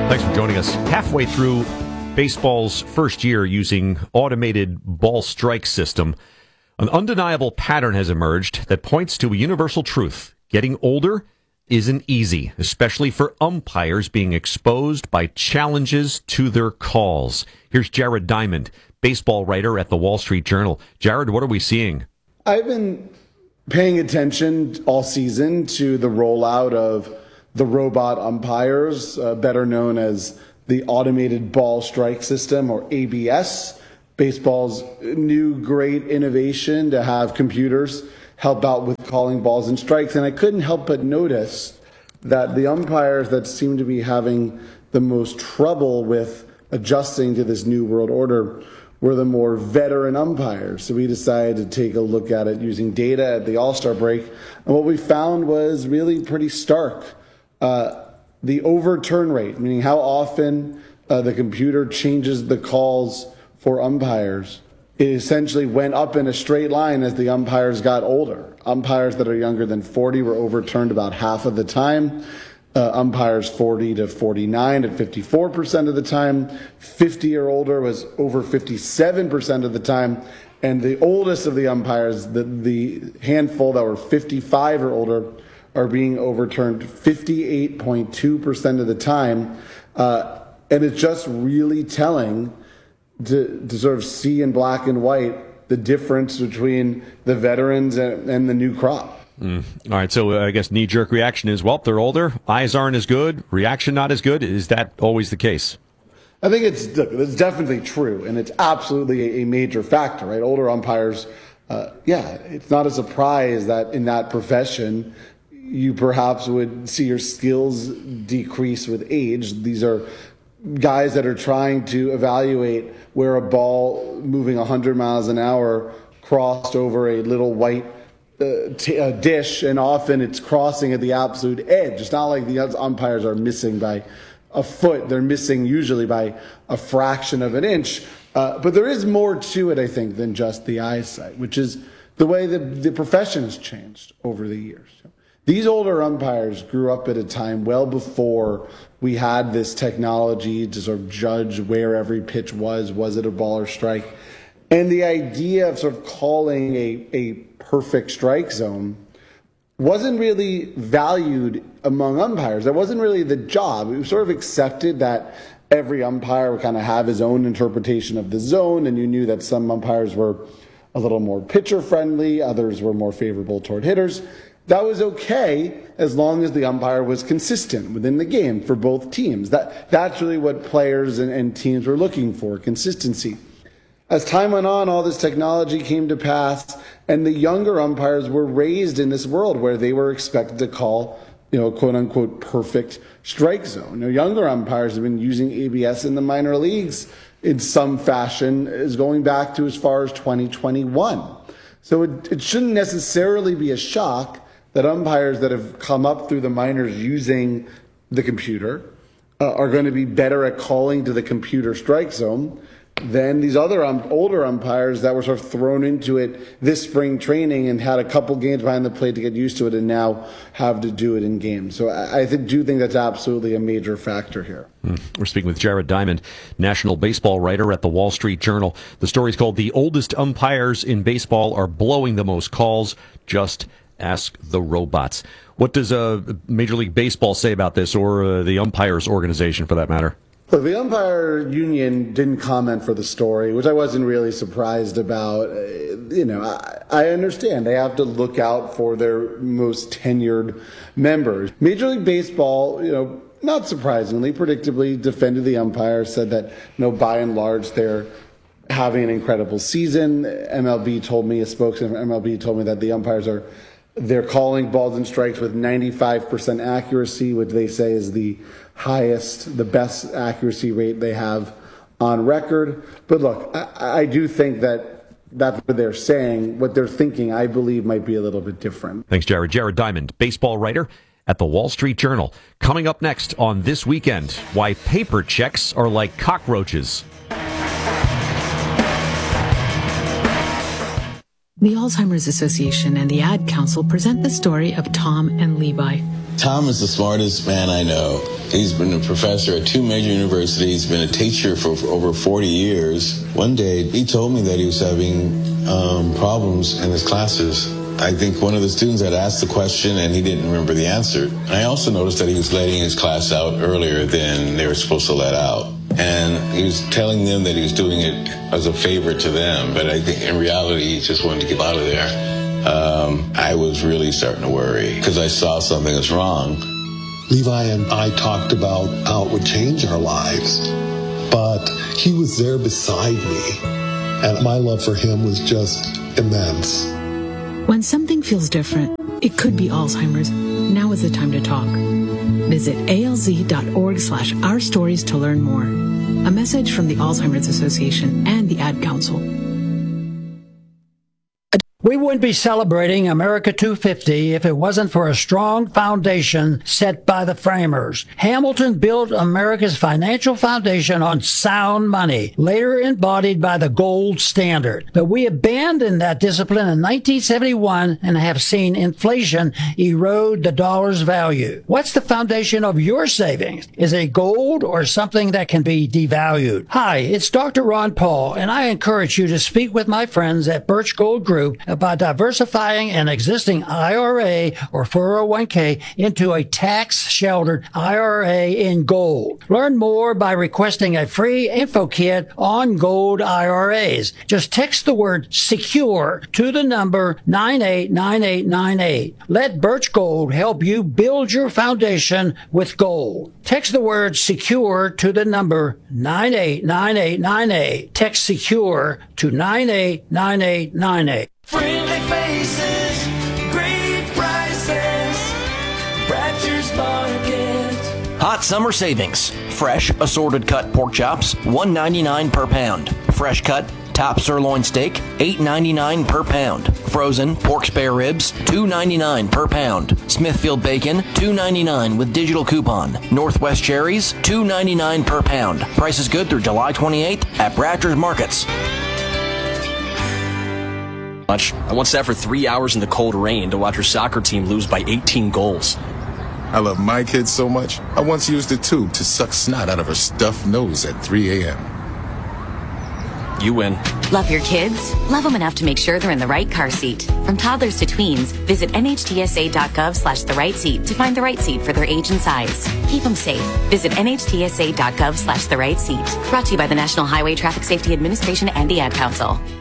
Thanks for joining us. Halfway through baseball's first year using automated ball strike system, an undeniable pattern has emerged that points to a universal truth. Getting older isn't easy, especially for umpires being exposed by challenges to their calls. Here's Jared Diamond, baseball writer at the Wall Street Journal. Jared, what are we seeing? I've been paying attention all season to the rollout of the robot umpires, better known as the automated ball strike system, or ABS, baseball's new great innovation to have computers help out with calling balls and strikes. And I couldn't help but notice that the umpires that seem to be having the most trouble with adjusting to this new world order were the more veteran umpires. So we decided to take a look at it using data at the All-Star break. And what we found was really pretty stark. The overturn rate, meaning how often the computer changes the calls for umpires, it essentially went up in a straight line as the umpires got older. Umpires that are younger than 40 were overturned about half of the time. Umpires 40 to 49 at 54% of the time. 50 or older was over 57% of the time. And the oldest of the umpires, the handful that were 55 or older, are being overturned 58.2% of the time. And it's just really telling to sort of see in black and white the difference between the veterans and the new crop. All right, so I guess knee-jerk reaction is, well, they're older, eyes aren't as good, reaction not as good. Is that always the case? I think it's definitely true, and it's absolutely a major factor, right? Older umpires, it's not a surprise that in that profession you perhaps would see your skills decrease with age. These are guys that are trying to evaluate where a ball moving 100 miles an hour crossed over a little white dish, and often it's crossing at the absolute edge. It's not like the umpires are missing by a foot. They're missing usually by a fraction of an inch. But there is more to it, I think, than just the eyesight, which is the way the profession has changed over the years. These older umpires grew up at a time well before we had this technology to sort of judge where every pitch was it a ball or strike? And the idea of sort of calling a perfect strike zone wasn't really valued among umpires. That wasn't really the job. It was sort of accepted that every umpire would kind of have his own interpretation of the zone, and you knew that some umpires were a little more pitcher friendly, others were more favorable toward hitters. That was okay as long as the umpire was consistent within the game for both teams. That's really what players and teams were looking for, consistency. As time went on, all this technology came to pass, and the younger umpires were raised in this world where they were expected to call, quote unquote, perfect strike zone. Younger umpires have been using ABS in the minor leagues in some fashion, is going back to as far as 2021. So it shouldn't necessarily be a shock that umpires that have come up through the minors using the computer are going to be better at calling to the computer strike zone than these other older umpires that were sort of thrown into it this spring training and had a couple games behind the plate to get used to it and now have to do it in games. So I do think that's absolutely a major factor here. We're speaking with Jared Diamond, national baseball writer at the Wall Street Journal. The story's called "The Oldest Umpires in Baseball Are Blowing the Most Calls. Just Ask the Robots." What does Major League Baseball say about this, or the umpires organization for that matter? Look, the umpire union didn't comment for the story, which I wasn't really surprised about. I understand they have to look out for their most tenured members. Major League Baseball, not surprisingly, predictably defended the umpires, said that, by and large, they're having an incredible season. MLB told me, a spokesman from MLB told me that the umpires they're calling balls and strikes with 95% accuracy, which they say is the highest, the best accuracy rate they have on record. But look, I do think that's what they're saying. What they're thinking, I believe, might be a little bit different. Thanks, Jared. Jared Diamond, baseball writer at the Wall Street Journal. Coming up next on This Weekend, why paper checks are like cockroaches. The Alzheimer's Association and the Ad Council present the story of Tom and Levi. Tom is the smartest man I know. He's been a professor at 2 major universities, been a teacher for over 40 years. One day, he told me that he was having problems in his classes. I think one of the students had asked the question and he didn't remember the answer. And I also noticed that he was letting his class out earlier than they were supposed to let out. And he was telling them that he was doing it as a favor to them, but I think in reality he just wanted to get out of there. I was really starting to worry because I saw something was wrong. Levi and I talked about how it would change our lives, but he was there beside me, and my love for him was just immense. When something feels different, it could be Alzheimer's. Now is the time to talk. Visit alz.org/ourstories to learn more. A message from the Alzheimer's Association and the Ad Council. We wouldn't be celebrating America 250 if it wasn't for a strong foundation set by the framers. Hamilton built America's financial foundation on sound money, later embodied by the gold standard. But we abandoned that discipline in 1971 and have seen inflation erode the dollar's value. What's the foundation of your savings? Is it gold or something that can be devalued? Hi, it's Dr. Ron Paul, and I encourage you to speak with my friends at Birch Gold Group about diversifying an existing IRA or 401k into a tax-sheltered IRA in gold. Learn more by requesting a free info kit on gold IRAs. Just text the word SECURE to the number 989898. Let Birch Gold help you build your foundation with gold. Text the word SECURE to the number 989898. Text SECURE to 989898. Friendly faces, great prices, Bradshaw's Market. Hot summer savings. Fresh assorted cut pork chops, $1.99 per pound. Fresh cut top sirloin steak, $8.99 per pound. Frozen pork spare ribs, $2.99 per pound. Smithfield bacon, $2.99 with digital coupon. Northwest cherries, $2.99 per pound. Price is good through July 28th at Bradshaw's Markets. I once sat for 3 hours in the cold rain to watch her soccer team lose by 18 goals. I love my kids so much, I once used a tube to suck snot out of her stuffed nose at 3 a.m. You win. Love your kids? Love them enough to make sure they're in the right car seat. From toddlers to tweens, visit nhtsa.gov/the right seat to find the right seat for their age and size. Keep them safe. Visit nhtsa.gov/the right seat. Brought to you by the National Highway Traffic Safety Administration and the Ad Council.